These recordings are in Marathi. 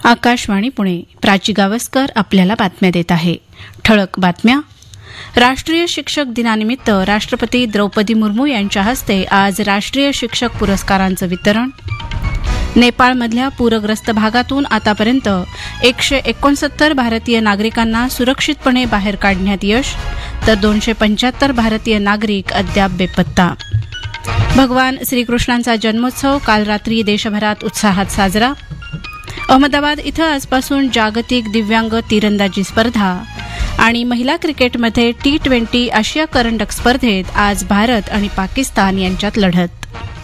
आकाशवाणी पुणे. प्राची गावस्कर आपल्याला बातम्या देत आहे. ठळक बातम्या. राष्ट्रीय शिक्षक दिनानिमित्त राष्ट्रपती द्रौपदी मुर्मू यांच्या हस्ते आज राष्ट्रीय शिक्षक पुरस्कारांचं वितरण. नेपाळमधल्या पूरग्रस्त भागातून आतापर्यंत 169 भारतीय नागरिकांना सुरक्षितपणे बाहेर काढण्यात यश, तर 275 भारतीय नागरिक अद्याप बेपत्ता. भगवान श्रीकृष्णांचा जन्मोत्सव काल रात्री देशभरात उत्साहात साजरा. अहमदाबाद इथं आजपासून जागतिक दिव्यांग तीरंदाजी स्पर्धा आणि महिला क्रिकेटमध्ये T20 आशिया करंडक स्पर्धेत आज भारत आणि पाकिस्तान यांच्यात लढत.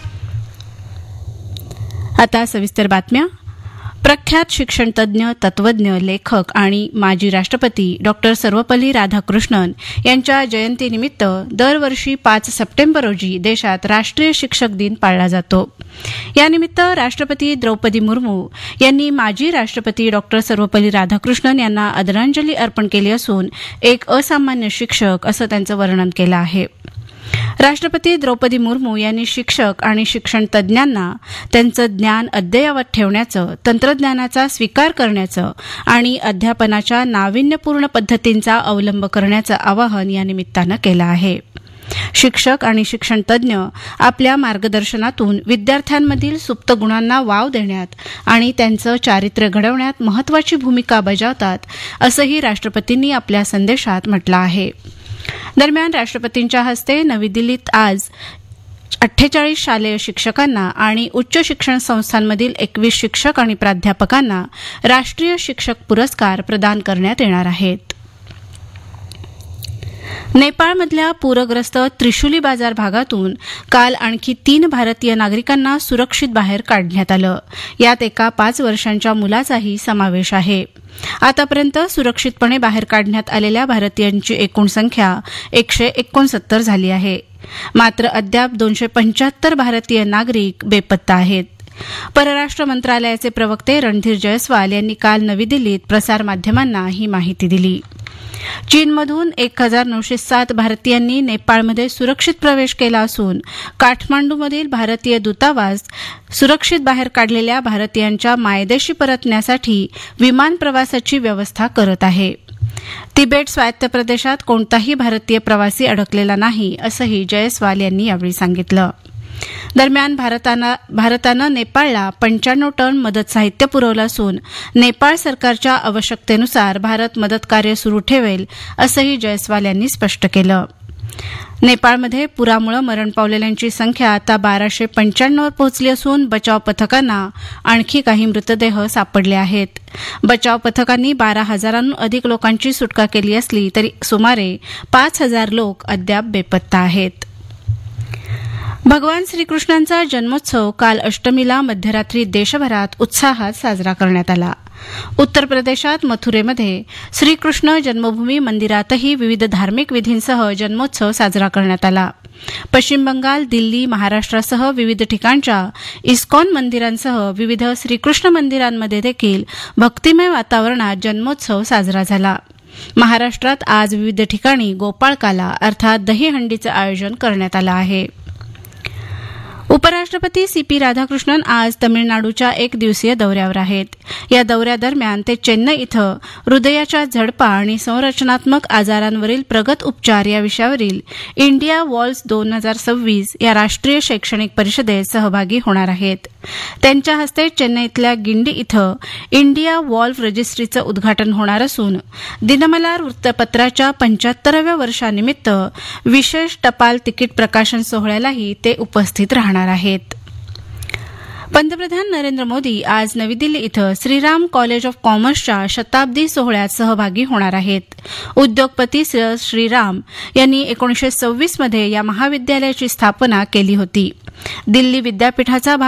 आता सविस्तर बातम्या. प्रख्यात शिक्षणतज्ञ, तत्वज्ञ, लेखक आणि माजी राष्ट्रपती डॉ. सर्वपल्ली राधाकृष्णन यांच्या जयंतीनिमित्त दरवर्षी 5 सप्टेंबर रोजी देशात राष्ट्रीय शिक्षक दिन पाळला जातो. यानिमित्त राष्ट्रपती द्रौपदी मुर्मू यांनी माजी राष्ट्रपती डॉ. सर्वपल्ली राधाकृष्णन यांना आदरांजली अर्पण केली असून एक असामान्य शिक्षक असं त्यांचं वर्णन केलं आहे. राष्ट्रपती द्रौपदी मुर्मू यांनी शिक्षक आणि शिक्षण तज्ज्ञांना त्यांचं ज्ञान अद्ययावत ठेवण्याचं, तंत्रज्ञानाचा स्वीकार करण्याचं आणि अध्यापनाच्या नाविन्यपूर्ण पद्धतींचा अवलंब करण्याचं आवाहन या निमित्तानं केलं आहे. शिक्षक आणि शिक्षण तज्ज्ञ आपल्या मार्गदर्शनातून विद्यार्थ्यांमधील सुप्त गुणांना वाव देण्यात आणि त्यांचं चारित्र्य घडवण्यात महत्त्वाची भूमिका बजावतात, असंही राष्ट्रपतींनी आपल्या संदेशात म्हटलं आहे. दरम्यान राष्ट्रपतींच्या हस्ते नवी दिल्लीत आज 48 शालेय शिक्षकांना आणि उच्च शिक्षण संस्थांमधील 21 शिक्षक आणि प्राध्यापकांना राष्ट्रीय शिक्षक पुरस्कार प्रदान करण्यात येणार आहेत. नेपाळमधल्या पूरग्रस्त त्रिशुली बाजार भागातून काल आणखी 3 भारतीय नागरिकांना सुरक्षित बाहेर काढण्यात आलं. यात एका 5 वर्षांच्या मुलाचाही समावेश आहे. आतापर्यंत सुरक्षितपणे बाहेर काढण्यात आलेल्या भारतीयांची एकूण संख्या 169 झाली आहे. मात्र अद्याप 275 भारतीय नागरिक बेपत्ता आहेत. परराष्ट्र मंत्रालयाचे प्रवक्ते रणधीर जयस्वाल यांनी काल नवी दिल्लीत प्रसारमाध्यमांना ही माहिती दिली. चीनमधून 1907 भारतीयांनी नेपाळमध्ये सुरक्षित प्रवेश केला असून काठमांडूमधील भारतीय दूतावास सुरक्षित बाहेर काढलेल्या भारतीयांच्या मायदेशी परतण्यासाठी विमान प्रवासाची व्यवस्था करत आहे. तिबेट स्वायत्त प्रदेशात कोणताही भारतीय प्रवासी अडकलेला नाही, असंही जयस्वाल यांनी यावेळी सांगितलं. दरम्यान भारतानं नेपाळला 95 टन मदत साहित्य पुरवलं असून नेपाळ सरकारच्या आवश्यकतेनुसार भारत मदत कार्य सुरू ठेवेल, असंही जयस्वाल यांनी स्पष्ट केलं. नेपाळमध्ये पुरामुळे मरण पावलेल्यांची संख्या आता 1295 वर पोहोचली असून बचाव पथकांना आणखी काही मृतदेह सापडले आहेत. बचाव पथकांनी 12,000हून अधिक लोकांची सुटका केली असली तरी सुमारे 5,000 लोक अद्याप बेपत्ता आहेत. भगवान श्रीकृष्णांचा जन्मोत्सव काल अष्टमीला मध्यरात्री देशभरात उत्साहात साजरा करण्यात आला. उत्तर प्रदेशात मथुरेमध्ये श्रीकृष्ण जन्मभूमी मंदिरातही विविध धार्मिक विधींसह जन्मोत्सव साजरा करण्यात आला. पश्चिम बंगाल, दिल्ली, महाराष्ट्रासह विविध ठिकाणच्या इस्कॉन मंदिरांसह विविध श्रीकृष्ण मंदिरांमध्ये देखील भक्तिमय वातावरणात जन्मोत्सव साजरा झाला. महाराष्ट्रात आज विविध ठिकाणी गोपाळकाला अर्थात दहीहंडीचं आयोजन करण्यात आलं आहे. उपराष्ट्रपती CP राधाकृष्णन आज तमिळनाडूच्या 1 दिवसीय दौऱ्यावर आहेत. या दौऱ्यादरम्यान ते चेन्नई इथं हृदयाच्या झडपा आणि संरचनात्मक आजारांवरील प्रगत उपचार या विषयावरील इंडिया वॉल्व्स 2026 या राष्ट्रीय शैक्षणिक परिषदेत सहभागी होणार आहेत. त्यांच्या हस्ते चेन्नईतल्या गिंडी इथं इंडिया वॉल्व्ह रजिस्ट्रीचं उद्घाटन होणार असून दिनमलार वृत्तपत्राच्या 75व्या वर्षानिमित्त विशेष टपाल तिकीट प्रकाशन सोहळ्यालाही ते उपस्थित राहणार आहेत. पंतप्रधान नरेंद्र मोदी आज नवी दिल्ली इथं श्रीराम कॉलेज ऑफ कॉमर्सच्या शताब्दी सोहळ्यात सहभागी होणार आहेत. उद्योगपती श्रीराम यांनी 1926 मध्ये या महाविद्यालयाची स्थापना केली होती. दिल्ली विद्यापीठाचा